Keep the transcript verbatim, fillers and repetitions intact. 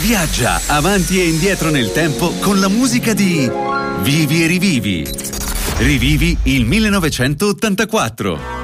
Viaggia avanti e indietro nel tempo con la musica di Vivi e rivivi. Rivivi il millenovecentottantaquattro.